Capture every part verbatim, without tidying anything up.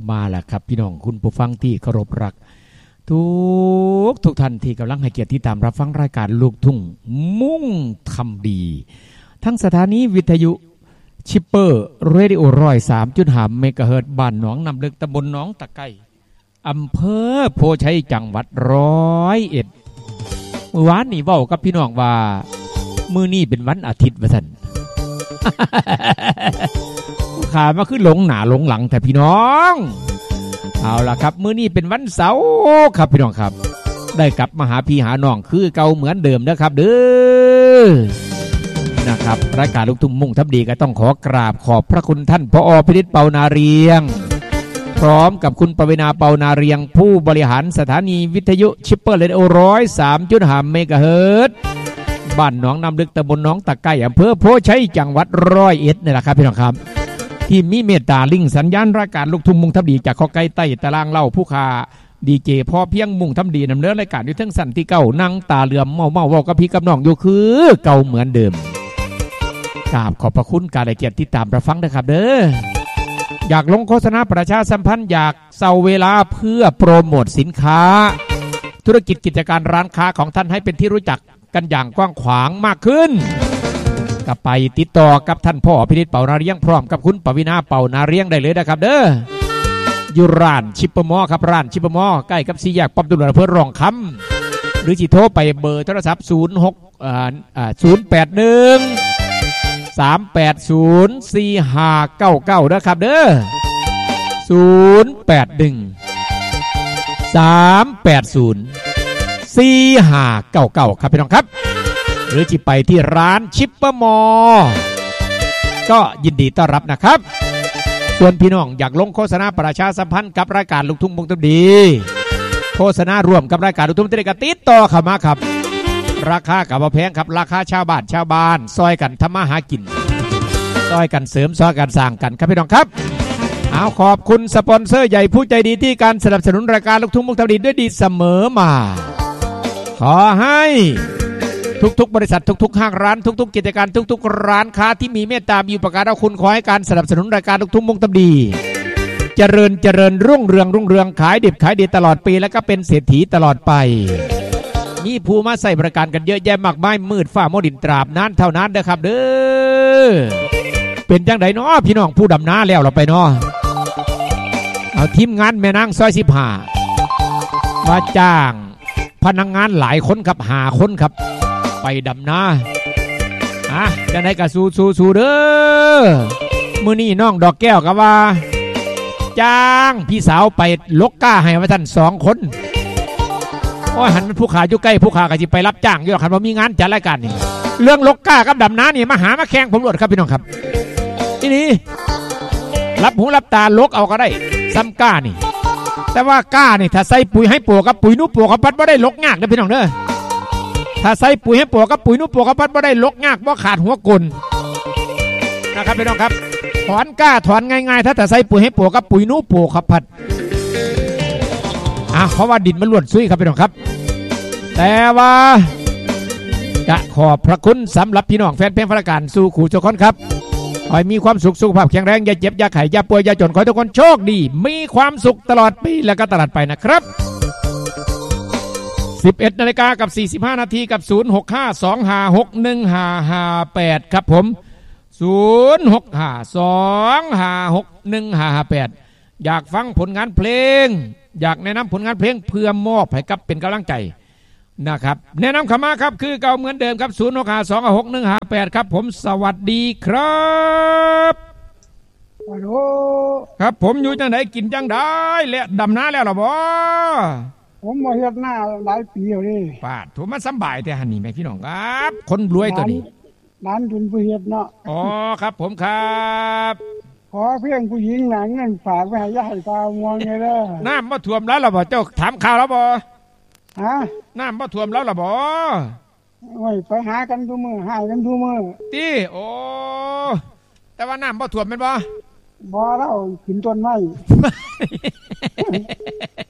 มาแล้วครับพี่น้องคุณผู้ฟังที่เคารพรักทุกทุกท่านที่กำลังให้เกียรติติดตามรับฟังรายการลูกทุ่งมุ่งทำดีทั้งสถานีวิทยุชิปเปอร์เรดิโอร้อยสามจุดห้าเมกะเฮิรตซ์บ้านหนองน้ำลึกตำบลหนองตะไคร้อำเภอโพชัยจังหวัดร้อยเอ็ดเมื่อวานนี้เว้ากับพี่น้องว่ามื้อนี้เป็นวันอาทิตย์ว่าซั่น ขามาคือหลงหน้าหลงหลังแต่พี่น้องเอาล่ะครับมื้อนี้เป็นวันเสาร์ครับพี่น้องครับได้กลับมาหาพี่หาน้องคือเก่าเหมือนเดิมนะครับเด้อนะครับรายการลูกทุ่งมุ่งทำดีก็ต้องขอกราบขอบพระคุณท่านผอ.พินิจเปานาเรียงพร้อมกับคุณปวีณาเปานาเรียงผู้บริหารสถานีวิทยุชิปเปอร์เรดิโอร้อยสามจุดห้าเมกะเฮิรตซ์บ้านหนองน้ำลึกตำบลหนองตะไคร้อำเภอโพชัยจังหวัดร้อยเอ็ดนี่แหละครับพี่น้องครับที่มีเมตตาลิงสัญญาณรายการลูกทุ่งมุ่งทำดีจากข้อไก่ใต้ตารางเล่าผู้ค้าดีเจพอเพียงมุ่งทำดีนำเนินรายการอยู่ทั้งสันที่เก่านั่งตาเหลื่อมเมาเมาว่ากับพี่กับน้องอยู่คือเก่าเหมือนเดิมกราบขอบพระคุณการได้เกียรติติดตามรับฟังนะครับเด้ออยากลงโฆษณาประชาสัมพันธ์อยากเซาเวลาเพื่อโปรโมทสินค้าธุรกิจกิจการร้านค้าของท่านให้เป็นที่รู้จักกันอย่างกว้างขวางมากขึ้นก็ไปติดต่อกับท่านพ่อพินิจเป่านาเรียงพร้อมกับคุณปวีณาเป่านาเรียงได้เลยนะครับเด้ออยู่ร้านชิปเปอร์มอครับร้านชิปเปอร์มอใกล้กับสี่แยกปั๊มตำรวจอำเภอรองคำหรือสิโทรไปเบอร์โทรศัพท์ศูนย์ หก อ่าอ่าศูนย์ แปด หนึ่ง สาม แปด ศูนย์ สี่ ห้า เก้า เก้านะครับเด้อศูนย์ แปด หนึ่ง สาม แปด ศูนย์ สี่ ห้า เก้า เก้าครับพี่น้องครับหรือจิไปที่ร้านชิปเปอร์มอก็ยินดีต้อนรับนะครับส่วนพี่น้องอยากลงโฆษณาประชาสัมพันธ์กับรายการลูกทุ่งมุ่งทำดีโฆษณาร่วมกับรายการลูกทุ่งทำดีก็ติดต่อเข้ามาครับราคากับบ่แพงครับราคาชาวบ้านชาวบ้านซอยกันทำมาหากินซอยกันเสริมซอยกันสร้างกันครับพี่น้องครับเอาขอบคุณสปอนเซอร์ใหญ่ผู้ใจดีที่การสนับสนุนรายการลูกทุ่งมุ่งทำดีด้วยดีเสมอมาขอให้ทุกๆบริษัททุกๆห้างร้านทุกๆกิจการทุกๆร้านค้าที่มีเมตตามีอุปการะคุณขอให้การสนับสนุนรายการลูกทุ่งมุ่งทำดีเจริญเจริญรุ่งเรืองรุ่งเรืองขายดิบขายดีตลอดปีแล้วก็เป็นเศรษฐีตลอดไปมีผู้มาใส่บริการกันเยอะแยะมากมายมืดฟ้ามัวดินตราบนั้นเท่านั้นเด้อครับเด้อเป็นจังไดเนาะพี่น้องผู้ดำน้าแล้วเราไปเนาะเอาทีมงานแม่นางซอยสิบห้ามาจ้างพนักงานหลายคนครับห้าคนครับไปดำนาอ่ะจะได้กระสูสูสูเด้อมื้อนี้น้องดอกแก้วก็ว่าจ้างพี่สาวไปลกก้าให้ว่าท่านสองคนโอ้ยหันเป็นผู้ขาอยู่ใกล้ผู้ขาก็สิไปรับจ้างอยู่หรอกครับว่ามีงานจัดรายการนี่เรื่องลกก้ากับดำนานี่มาหามาแข่งผมรวดครับพี่น้องครับที่นี่รับหูรับตาลกเอาก็ได้ซ้ำก้านี่แต่ว่าก้านี่ถ้าใส่ปุ๋ยให้ปลูกกับปุ๋ยนู้ปลูกกับพัดบ่ได้ลกงากนะพี่น้องเด้อถ้าใส่ปุ๋ยให้ปลูกกับปุ๋ยนู้ปลูกกับพัดบ่ได้ลกงากบ่ขาดหัวกลนะครับพี่น้องครับถอนก้าถอนง่ายๆถ้าแต่ใส่ปุ๋ยให้ปลูกกับปุ๋ยนู้ปลูกกับพัดอ่ะเพราะว่าดินมันล้วนซุยครับพี่น้องครับแต่ว่าจะขอบพระคุณสำหรับพี่น้องแฟนเพลงรายการสู่ขู่ทุกคนครับขอให้มีความสุขสุขภาพแข็งแรงอย่าเจ็บอย่าไข้อย่าป่วยอย่าจนขอให้ทุกคนโชคดีมีความสุขตลอดปีและก็ตลอดไปนะครับสิบเอ็ดนาฬิกากับสี่สิบห้านาทีกับศูนย์ หก ห้า สอง ห้า หก หนึ่ง ห้า ห้า แปดครับผมศูนย์ หก ห้า สอง ห้า หก หนึ่ง ห้า ห้า แปดอยากฟังผลงานเพลงอยากแนะนำผลงานเพลงเพื่อมอบให้กับเป็นกำลังใจนะครับแนะนำเข้ามาครับคือเก่าเหมือนเดิมครับศูนย์ หก ห้า สอง ห้า หก หนึ่ง ห้า แปดครับผมสวัสดีครับฮัลโหลครับผมอยู่จังไหนกินจังได้และดำน้าแล้วหรอบ่ผมมาเฮ็ดหน้าหลายปีแล้วนี่ป้าถูกมันสบายแต่หันนี่แม่พี่น้องครับคนรวยตัวนี้ร้านทุนผู้เฮ็ดเนาะอ๋อครับผมครับขอเพียงผู้หญิงหนังเงินฝากไปให้ยายตามวงไงเด้อน้ำบ่ท่วมแล้วหรอบ่เจ้าถามข่าวแล้วบ่ฮะน้ำบ่ท่วมแล้วหรอบ่โอ้ยไปหากันทุกมื้อหากันทุกมื้อติโอ้แต่ว่าน้ำบ่ท่วมแม่นบ่บ่แล้วขึ้นต้นไม้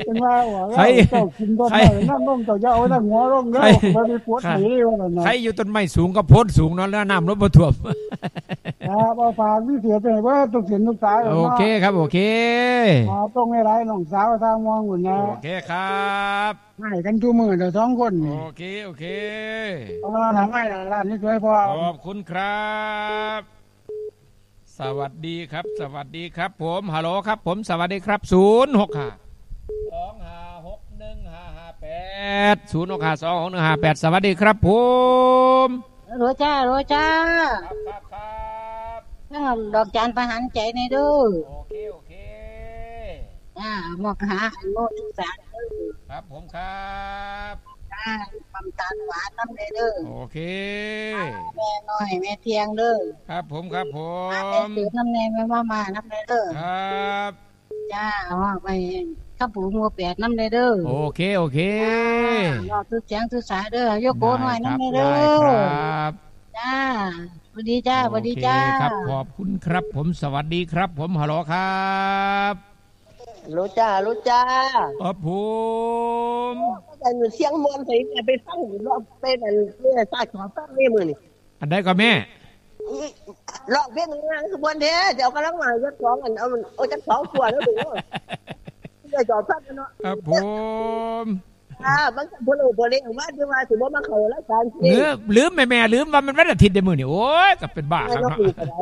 เป็นว่าว่าเจ้ากินต้นไม้นั่นลงเจ้าอย่าเอานั่นหัวลงเด้อบ่ได้ปวดหนีว่านั่นน่ะใครอยู่ต้นไม้สูงก็โพดสูงเนาะแล้วน้ำลดบ่ท่วมครับเอาฝากวิเศษไปว่าทุกสิ่งทุกสายโอเคครับโอเคอ่าต้องให้หลายน้องสาวทางมองหุ่นนะโอเคครับให้กันทุกมื้อเด้อสองคนโอเคโอเคเอาล่ะทางให้ร้านนี้สวยพอขอบคุณครับสวัสดีครับสวัสดีครับผมฮัลโหลครับผมสวัสดีครับศูนย์ หก ห้า สอง ห้า หก หนึ่ง ห้า ห้า แปด ศูนย์ หก ห้า สอง หก หนึ่ง ห้า แปดสวัสดีครับผมโรจ้าโรจ้าครับครับครับดอกจานประหารใจในดูโอเคโอเคอ่าหมอกหาโมทุสานครับผมครับอ่าปั๊มตาลหวานน้ำเลยเด้อโอเคแม่น้อยแม่เทียงเด้อครับผมครับผมแม่สืบน้ำแน่แม่ว่ามาน้ำเลยเด้อครับจ้าว่าไปข้าปูมัวแปดน้ำเลยเด้อโอเคโอเครอทุกแสงทุกสายเด้อยกโกน้อยน้ำเลยเด้อครับจ้าสวัสดีจ้าสวัสดีจ้าครับขอบคุณครับผมสวัสดีครับผมฮัลโหลครับรู้จ้ารู้จ้าอ๋อผมแต่หนูเสียงมวนใส่ไปฟังรอบเป็นอันนี้ใต้ขอฟังนี่มือนี่อันใดก็แม่รอบเพียงงานคือวันเดียวเดี๋ยวกำลังมาจักสองอันเอาเอาจักสองขวดแล้วดูจะจอดฟังกันเนาะครับผมอ่าบางคนรู้บ่เลยว่าที่ว่าสิบ่มาเข้าแล้วการลืมลืมแม่ๆลืมว่ามันวันอาทิตย์เด้มื้อนี่โอ้ยก็เป็นบ้าครับครับ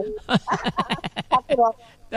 ผม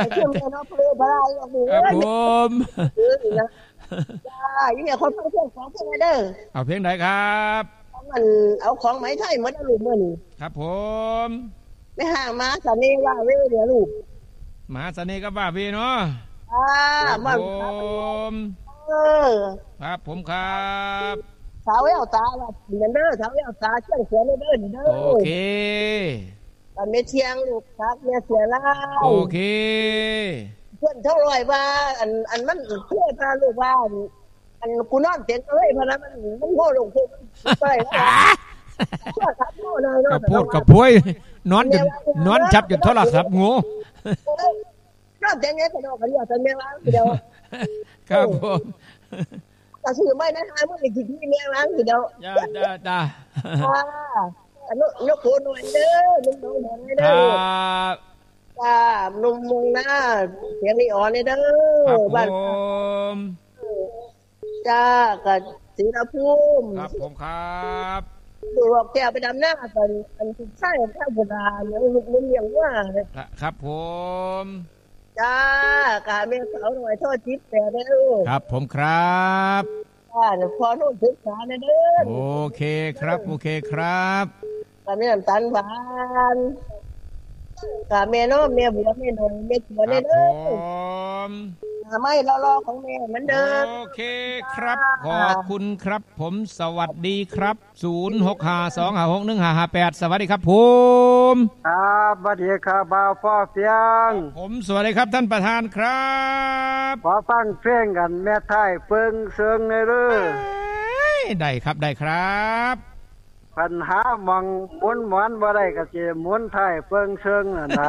จ้าอยู่เนี่ยคนฟังเพลงของเพลงเด้อเอาเพลงไหนครับมันเอาของไหมไทยเหมือนลูกมื้อนี่ครับผมไม่ห่างมาสนีว่าเว้เดี๋ยวลูกมาสนีก็ว่าพี่เนาะอ่าครับผมเออครับผมครับสาวแววตาว่าเด้อสาวแววตาเชียงเสือเด้อเด้อโอเคตอนเมเชียงลูกครับเมียเสียแล้วโอเคเพื่อนเท่าไรว่าอันอันมันเพื่อนพาลูกว่าอันกูนอนเตียงเอ้ยพนันมันมันโง่ลงทุนไปแล้วครับโง่เลยกระโพดกระพวยนอนจนนอนจับจนโทรศัพท์งูนอนเตียงเงี้ยกระโดดกันอย่างเดียวเดียวครับผมแต่สื่อไม่ได้ทายมันอีกทีเมียล้างทีเดียวจ้าจ้าจ้าลูกลูกโคนหน่อยเด้อลุงน้องหน่อยเด้อจ้าลุงมุงหน้าเสียงนี่อ่อนเด้อบ้านจ้ากับศรีราภูมิครับผมครับดูหลอกแก้วไปดำหน้ากันอันใช่ข้าวโบราณแล้วลุงลุงอย่างว่าครับผมจ้ากาเมียสาวหน่อยโทษจิ๊บแต่เด้อครับผมครับจ้าพอโน่นศึกษาเด้อโอเคครับโอเคครับกาเมียน้ำตาลหวานกาเมียน้องเมียบัวเมียหน่อยเมียบัวเด้อไม่รอรอของแม่เหมือนเดิมโอเคครับขอบคุณครับผมสวัสดีครับศูนย์ หก ห้า สอง ห้า หก หนึ่ง ห้า ห้า แปดสวัสดีครับผมครับสวัสดีครับบ่าวฟ้าเฟียงผมสวัสดีครับท่านประธานครับขอฟังเพลงกันแม่ไทยเฟิงเซิงในเด้อได้ครับได้ครับปัญหามองหมุนหมอนบ่ได้ก็สิหมุนไทยเฟิงเซิงนั่นน่ะ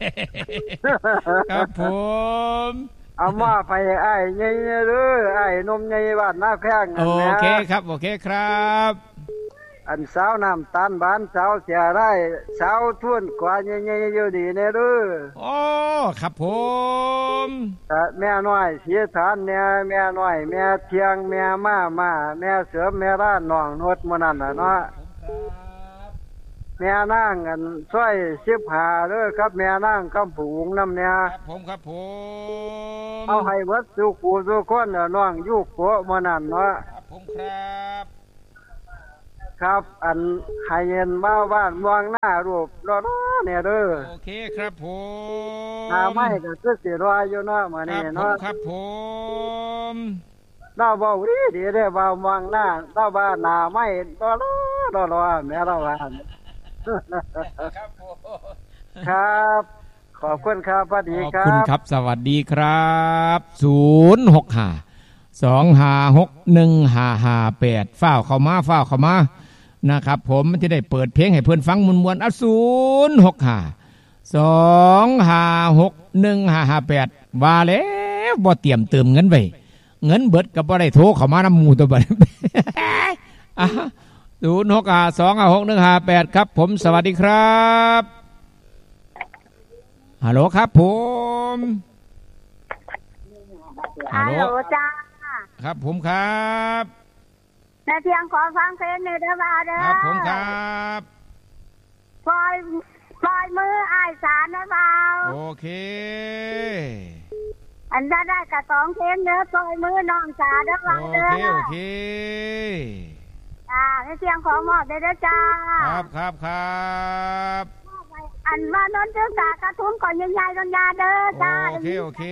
ครับผมเอามาไปไอ้ใหญ่ๆเด้อไอ้นมใหญ่บ้านนาแพงนั่นแหละโอเคครับโอเคครับอันสาวน้ำตาลบ้านสาวเสียได้สาวทุ่นกว่าใหญ่ๆอยู่ดีแน่เด้อโอ้ครับผมแม่น้อยเสียฐานเนี่ยแม่น้อยแม่เทียงแม่มามาแม่เสือแม่ร้านน้องนวดมื้อนั้นน่ะเนาะแม่นางกันช่วยสิบหาเด้อครับแม่นางกำผูงน้ำเนี่ยครับผมครับผมเอาให้วัดสุขูสุคนน้องยุกโกมื้อนั้นเนาะครับผมครับครับอันให้เย็นมาบ้านมองหน้ารูปรอเนี่ยเด้อโอเคครับผมหาไม่ก็คือสิรออยู่เนาะมื้อนี้เนาะครับผมเราเว้าดีดีเด้อเว้ามองหน้าเราว่าหน้าไม่รอรอรอแม่เราว่าครับผมครับขอบคุณครับสวัสดีครับขอบคุณครับสวัสดีครับศูนย์ หก ห้า สอง ห้า หก หนึ่ง ห้า ห้า แปดฟ้าวเข้ามาฟ้าวเข้ามานะครับผมมันจะได้เปิดเพลงให้เพื่อนฟังมวนๆอ่ะศูนย์ หก ห้า สอง ห้า หก หนึ่ง ห้า ห้า แปดว่าแล้วบ่เตรียมเติมเงินไว้เงินเบิดกับบ่ได้โทรเข้ามานำหมู่ตัวบัด อ่ะศูนย์หกอ่าสองอ่าหกหนึ่งห้าแปดครับผมสวัสดีครับฮัลโหลครับผมฮัฮัลลโหโหลลจ้าครับผมครับแม่เพียงขอฟังเพลงหนึ่งเด้อบ่าวเด้อครับผมครับปล่อยปล่อยมืออ้ายสารนะบ่าวโอเคอันนั้นได้กับสองเพลงเด้อปล่อยมือน้องสาเด้อโอบ่าวเด้อเคโอเคจ้าแม่เพียงขอมอบได้เด้อจ้าครับครับครับอันว่านนท์ถึงสากระทุ้มก่อนใหญ่ๆตอนยาเด้อจ้าโอเคโอเค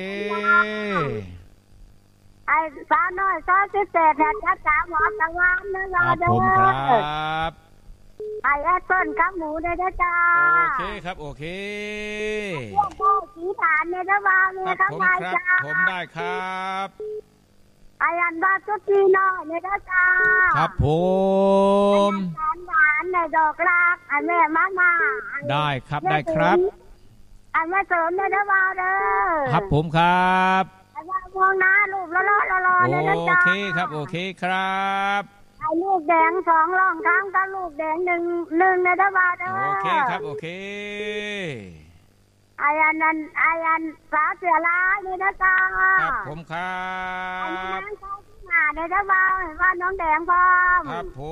ไอ้สาวน้อยซอยสิบเจ็ดแห่งจัดสามหมอตะวันเด้อคบ่ารัวบเด้ผมคอรับไอ้แอปเปิ้ลกับหมูได้เด้อจ้าโอเคครับโอเคพวกพ่อสีฐานเนี่ยนะบ่าวเนี่ครัยบครับผมไปครับจ้าผมได้ครับไอ้อันว่าจุดจีน้อยเนี่ยนะจ้าครับผมหวานหวานในดอกรักไอ้แม่มามาได้ครับได้ครับไอ้แม่เสริมเนี่ยนะบ่าวเด้อครับผมครับไอ้ว่ามองหน้าลูกละล้อละล้อโอเนี่ยนะจ้าเคครับโอเคครับไอ้ลูกแดงสองร่องข้างกับลูกแดงหนึ่งหนึ่งเนี่ยนะบ่าวเด้อโอเคครับโอเคไอ้อันนั้นไอ้อันสาวเสือลายเนี่ยนะจ้าครับผมครัไอ้บนางเขาที่หน้าเนี่ยนะบ่าวว่าน้องแดงพร้อมครับผม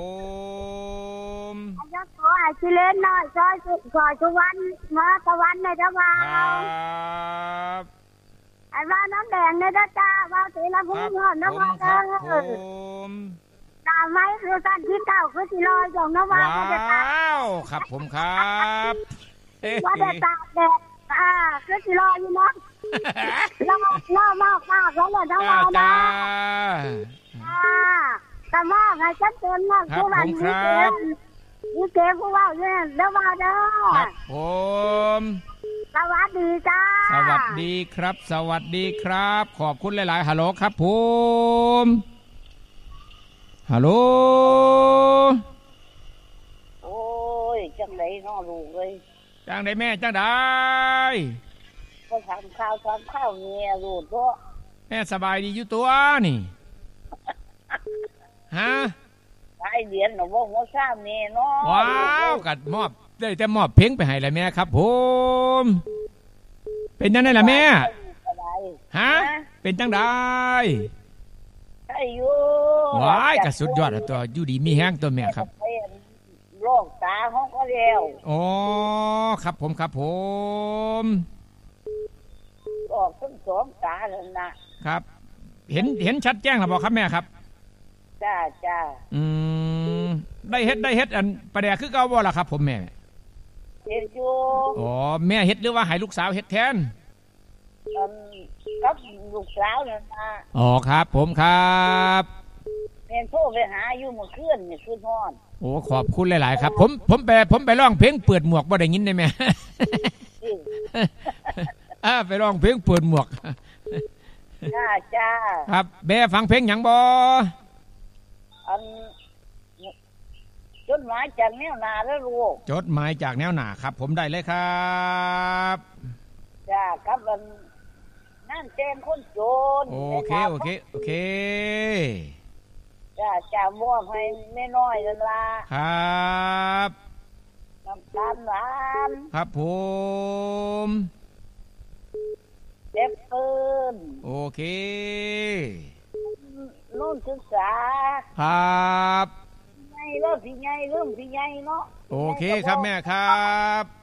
ไอ้ยศขอไอ้ชิเลนน้อยซอยสุซอยสุวรรณมาตะวันเนี่ยนะบ่าคว รับไอ้ว่าน้ำแดงเนี่ยนะจ้าว่าสีละคพุ่รังบเงินนะผมว่าคเด้รับผอมตามไม้คือสั้นที่เก้าคือสีลอยของนะว่าว้ว่าจะตากาวครับผมครับเอ๊ะว่าจะตากแดดอ่าคือสีลอยอยู่เนาะล่อล่อมากมากแล้วเลยนะจ้าว่าจ้านะอ่าแต่มากให้ชัดเจนมากครับผู้วันผมคนี้รับเกมนี่เกมผู้ว่าเนี่ยเด้อว่าเด้อครับผมสวัสดีจ้าสวัสดีครับ สวัสดีครับ ขอบคุณหลายๆฮัลโหลครับผม ฮัลโหลโอ้ยจังไดน้อลูกเลยจังได้แม่จังได้ก็ทำข้าวทำข้าวเมียลูกก็แม่สบายดีอยู่ตัวนี่ ฮะไอเดียนหนูว่าหัวซ้ำเมียน้อว้าวกัดมอบได้แต่มอบเพลงไปให้ละแม่ครับผม เป็นยังไงล่ะแม่อะไรฮะ เป็นจังได้ใช่อยู่ว้ายกระสุดยอดอะตัวอยู่ดีมีแห้งตัวแม่ครับโรคตาห้องก็เร็วอ๋อครับผมครับผมออกทั้งสองตาเลยนะครับเห็นเห็นชัดแจ้งหรือเปล่าครับแม่ครับจ้าจ้าอืมได้เฮ็ดได้เฮ็ดอันประเดี๋ยวคือเก่าบ่ล่ะครับ ผมแม่เห็นอยู่อ๋อแม่เฮ็ดหรือว่าให้ลูกสาวเฮ็ดแทนอันกับลูกสาวนั่นนะอ๋อครับ ผมครับเมนโทรไปหาอยู่เมื่อคืนนี่คืนนอนโอ้ขอบคุณหลายๆครับ ผมผมไปผมไปร้องเพลงเปิดหมวกบ่ได้ยินได้ไหม อ่าไปร้องเพลงเปิดหมวกจ้าจ้าครับแม่ฟังเพลงหยังบ่อันจดหมายจากแนวนาแล้วลูกจดหมายจากแนวหน้าครับ ผมได้เลยครับจ้าครับมันนั่นเจนคนโจรโอเคโอเคโอเคจ้าจ้ามอบให้แม่น้อยนั่นละครับน้ำตาลหวานครับผมเจ็บปืนโอเคนุ่นศึกษาครับไงเริ่มพี่ไงเริ่มพี่ไงเนาะโอเคครับแม่ครับ